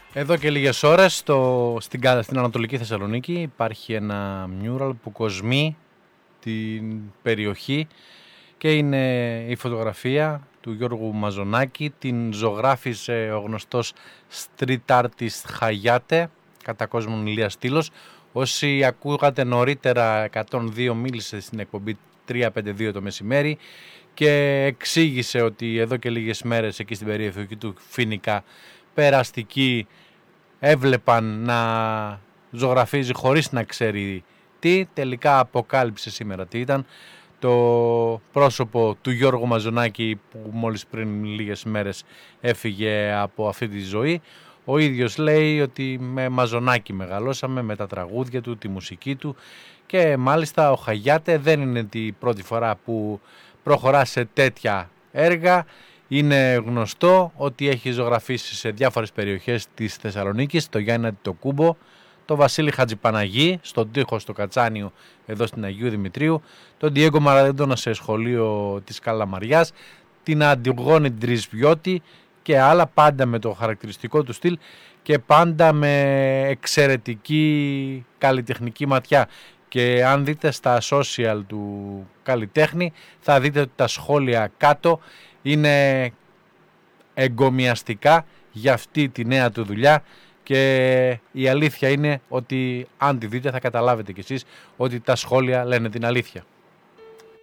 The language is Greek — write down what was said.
Εδώ και λίγες ώρες στην Ανατολική Θεσσαλονίκη υπάρχει ένα μιούραλ που κοσμεί την περιοχή και είναι η φωτογραφία του Γιώργου Μαζονάκη. Την ζωγράφισε ο γνωστός street artist Χαγιάτε, κατά κόσμον Ηλίας Στήλος. Όσοι ακούγατε νωρίτερα, 102 μίλησε στην εκπομπή 352 το μεσημέρι και εξήγησε ότι εδώ και λίγες μέρες εκεί στην περιοχή του Φοινικά περαστικοί έβλεπαν να ζωγραφίζει χωρίς να ξέρει τι. Τελικά αποκάλυψε σήμερα τι ήταν. Το πρόσωπο του Γιώργου Μαζονάκη που μόλις πριν λίγες μέρες έφυγε από αυτή τη ζωή. Ο ίδιος λέει ότι με Μαζονάκη μεγαλώσαμε, με τα τραγούδια του, τη μουσική του, και μάλιστα ο Χαγιάτε δεν είναι την πρώτη φορά που προχωρά σε τέτοια έργα. Είναι γνωστό ότι έχει ζωγραφίσει σε διάφορες περιοχές της Θεσσαλονίκης, το Γιάννη Αντιτοκούμπο, το Βασίλη Χατζηπαναγή στον τοίχο στο Κατσάνιο εδώ στην Αγίου Δημητρίου, τον Διέγκο Μαραντόνα σε σχολείο της Καλαμαριάς, την Αντιγόνη Τρισβιώτη και άλλα, πάντα με το χαρακτηριστικό του στυλ και πάντα με εξαιρετική καλλιτεχνική ματιά. Και αν δείτε στα social του καλλιτέχνη θα δείτε ότι τα σχόλια κάτω είναι εγκομιαστικά για αυτή τη νέα του δουλειά, και η αλήθεια είναι ότι αν τη δείτε θα καταλάβετε κι εσείς ότι τα σχόλια λένε την αλήθεια.